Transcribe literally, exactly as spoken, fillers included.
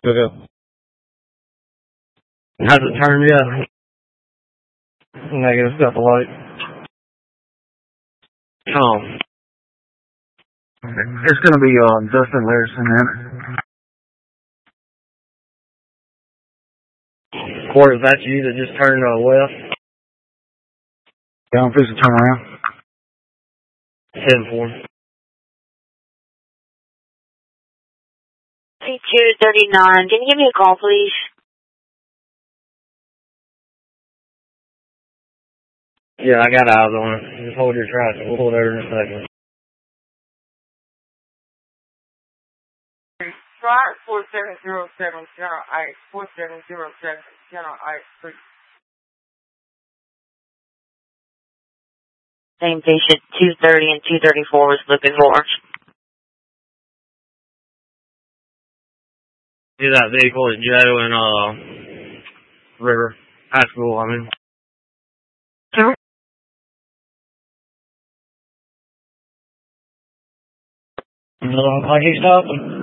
Okay. Hasn't turned yet. Negative, got the light. Oh. It's going to be uh, Dustin Larson then. Corey, is that you that just turned uh, left? Yeah, I'm fixing to turn around. Heading for him. C two thirty-nine, can you give me a call, please? Yeah, I got eyes on it. Just hold your traffic. We'll pull there in a second. Try four seven zero seven, Channel eight, four seven zero seven, Channel eight, please. Same patient, two thirty and two thirty-four was looking for. See that vehicle is Joe and uh River High School, I mean. Sure. No, like he's stopping.